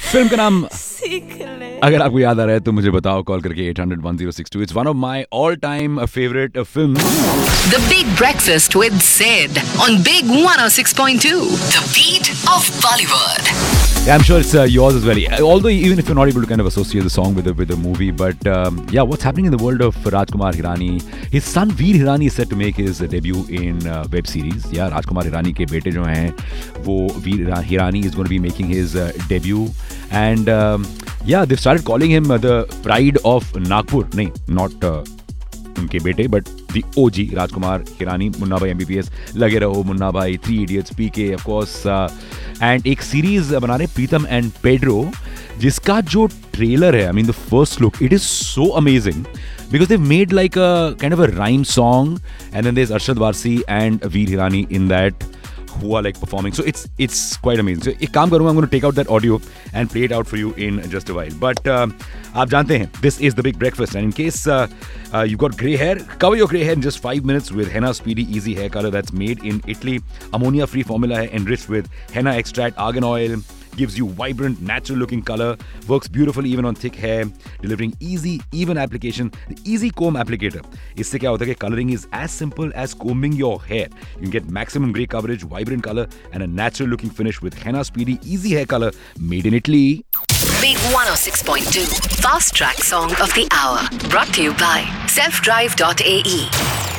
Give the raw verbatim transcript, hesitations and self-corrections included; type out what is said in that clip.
Film का नाम सीख ले। अगर आपको याद आ रहा है तो मुझे बताओ कॉल करके eight hundred one oh six two. It's one of my all-time favorite uh, films. The Big Breakfast with Sid on Big one oh six point two. The beat of Bollywood. Yeah, I'm sure it's uh, yours as well. Although even if you're not able to kind of associate the song with the, with the movie, but um, yeah, what's happening in the world of Rajkumar Hirani? His son Veer Hirani is set to make his debut in uh, web series. Yeah, Rajkumar Hirani के बेटे जो हैं वो Veer Hirani is going to be making his uh, debut, and um, yeah, they've started calling him uh, the pride of Nagpur. नहीं, not uh, उनके बेटे, but the O G Rajkumar Hirani. Munna भाई MBBS, लगे रहो मुन्ना भाई, three idiots, PK of course, and एक series बना रहे प्रीतम एंड पेड्रो, जिसका जो ट्रेलर है, I mean the first look, it is so amazing because they've made like a kind of a rhyme song, and then there's Arshad Varsi and Veer Hirani in that who are like performing, so it's it's quite amazing. So ek kaam karunga, I'm going to take out that audio and play it out for you in just a while. But uh, aap jante hain, this is the Big Breakfast, and in case uh, uh, you've got grey hair, cover your grey hair in just five minutes with Henna Speedy Easy Hair Color that's made in Italy. Ammonia free formula hai, enriched with henna extract, argan oil, gives you vibrant, natural looking color, works beautifully even on thick hair, delivering easy, even application. The Easy Comb Applicator. इससे क्या होता है कि coloring is as simple as combing your hair. You can get maximum gray coverage, vibrant color, and a natural looking finish with Henna Speedy Easy Hair Color made in Italy. Big one oh six point two. Fast Track Song of the Hour. Brought to you by self drive dot a e.